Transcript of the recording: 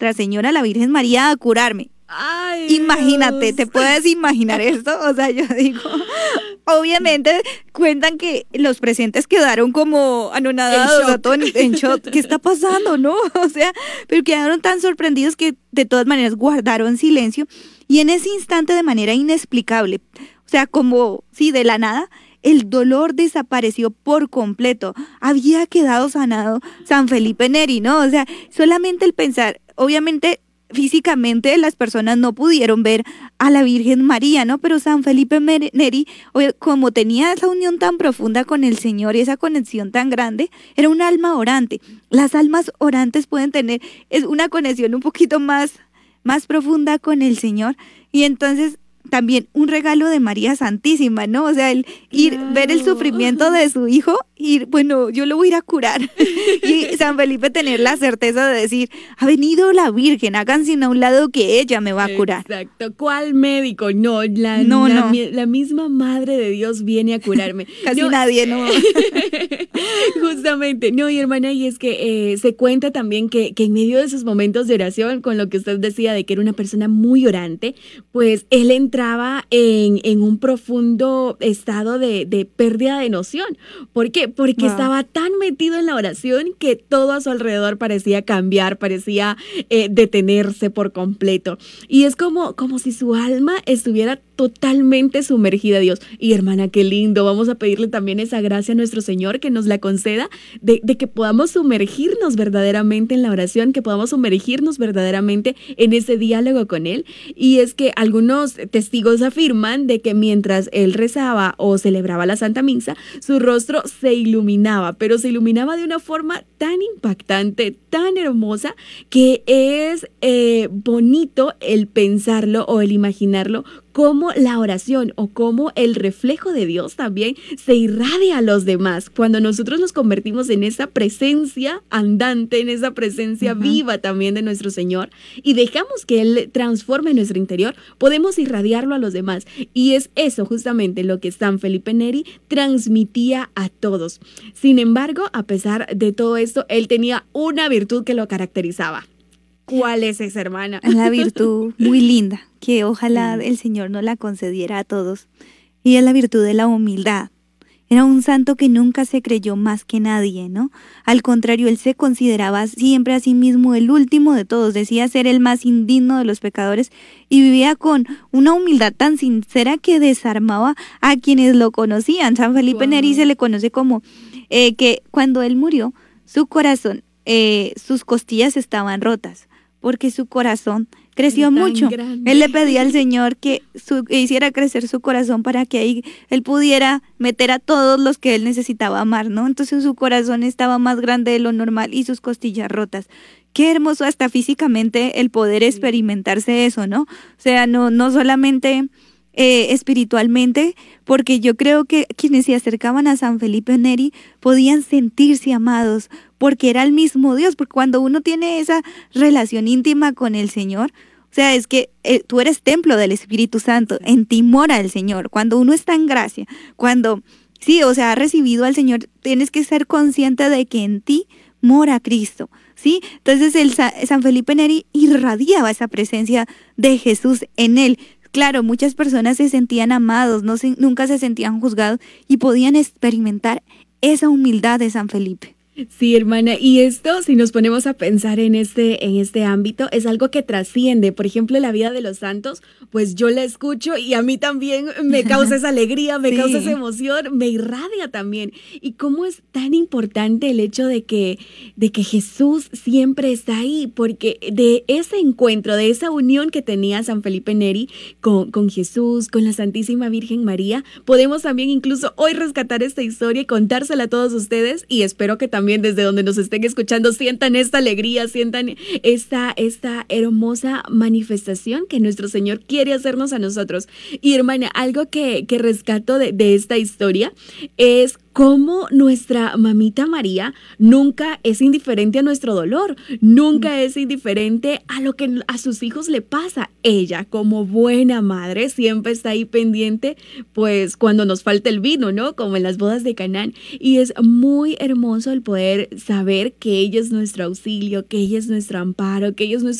Nuestra Señora, la Virgen María, a curarme. Ay, Imagínate, Dios. ¿te puedes imaginar esto? O sea, yo digo, obviamente cuentan que los presentes quedaron como anonadados, En shock. a todo en shock. ¿Qué está pasando, no? O sea, pero quedaron tan sorprendidos que de todas maneras guardaron silencio y en ese instante de manera inexplicable, o sea, como si de la nada, el dolor desapareció por completo. Había quedado sanado San Felipe Neri, ¿no? O sea, solamente el pensar, obviamente físicamente las personas no pudieron ver a la Virgen María, ¿no? Pero San Felipe Neri, como tenía esa unión tan profunda con el Señor y esa conexión tan grande, era un alma orante. Las almas orantes pueden tener una conexión un poquito más profunda con el Señor y entonces también un regalo de María Santísima, ¿no? O sea, el ir, Claro. ver el sufrimiento de su hijo y bueno, yo lo voy a ir a curar. Y San Felipe tener la certeza de decir, ha venido la Virgen, háganse a un lado que ella me va a curar. Exacto. ¿Cuál médico? No, No. la misma Madre de Dios viene a curarme. Casi No, nadie, ¿no? Justamente, no, y hermana, y es que se cuenta también que en medio de sus momentos de oración, con lo que usted decía de que era una persona muy orante, pues él entraba en un profundo estado de pérdida de noción. ¿Por qué? Porque Wow. estaba tan metido en la oración que todo a su alrededor parecía cambiar, parecía detenerse por completo. Y es como si su alma estuviera totalmente sumergida a Dios. Y hermana, qué lindo, vamos a pedirle también esa gracia a nuestro Señor que nos la conceda, de que podamos sumergirnos verdaderamente en la oración, que podamos sumergirnos verdaderamente en ese diálogo con Él. Y es que algunos testigos afirman de que mientras él rezaba o celebraba la Santa Misa, su rostro se iluminaba, pero se iluminaba de una forma tan impactante, tan hermosa, que es bonito el pensarlo o el imaginarlo, cómo la oración o cómo el reflejo de Dios también se irradia a los demás cuando nosotros nos convertimos en esa presencia andante, en esa presencia viva también de nuestro Señor y dejamos que Él transforme nuestro interior, podemos irradiarlo a los demás. Y es eso justamente lo que San Felipe Neri transmitía a todos. Sin embargo, a pesar de todo esto, él tenía una virtud que lo caracterizaba. ¿Cuál es esa, hermana? La virtud muy linda, que ojalá el Señor nos la concediera a todos. Y es la virtud de la humildad. Era un santo que nunca se creyó más que nadie, ¿no? Al contrario, él se consideraba siempre a sí mismo el último de todos, decía ser el más indigno de los pecadores y vivía con una humildad tan sincera que desarmaba a quienes lo conocían. San Felipe Neri se le conoce como que cuando él murió, su corazón, sus costillas estaban rotas, porque su corazón creció mucho. Grande. Él le pedía al Señor que hiciera crecer su corazón para que ahí él pudiera meter a todos los que él necesitaba amar, ¿no? Entonces su corazón estaba más grande de lo normal y sus costillas rotas. Qué hermoso hasta físicamente el poder experimentarse eso, ¿no? O sea, no solamente espiritualmente, porque yo creo que quienes se acercaban a San Felipe Neri podían sentirse amados, porque era el mismo Dios, porque cuando uno tiene esa relación íntima con el Señor, o sea, es que tú eres templo del Espíritu Santo, en ti mora el Señor, cuando uno está en gracia, cuando, sí, o sea, ha recibido al Señor, tienes que ser consciente de que en ti mora Cristo, ¿sí? Entonces San Felipe Neri irradiaba esa presencia de Jesús en él. Claro, muchas personas se sentían amados, nunca se sentían juzgados y podían experimentar esa humildad de San Felipe. Sí, hermana, y esto, si nos ponemos a pensar en este ámbito, es algo que trasciende. Por ejemplo, la vida de los santos, pues yo la escucho y a mí también me causa esa alegría, me causa esa emoción, me irradia también. Y cómo es tan importante el hecho de que Jesús siempre está ahí, porque de ese encuentro, de esa unión que tenía San Felipe Neri con Jesús, con la Santísima Virgen María, podemos también incluso hoy rescatar esta historia y contársela a todos ustedes, y espero que también desde donde nos estén escuchando sientan esta alegría, sientan esta hermosa manifestación que nuestro Señor quiere hacernos a nosotros. Y hermana, algo que rescato de esta historia es cómo nuestra mamita María nunca es indiferente a nuestro dolor, nunca es indiferente a lo que a sus hijos le pasa. Ella, como buena madre, siempre está ahí pendiente, pues cuando nos falta el vino, ¿no? Como en las bodas de Canaán. Y es muy hermoso el poder saber que ella es nuestro auxilio, que ella es nuestro amparo, que ella es nuestro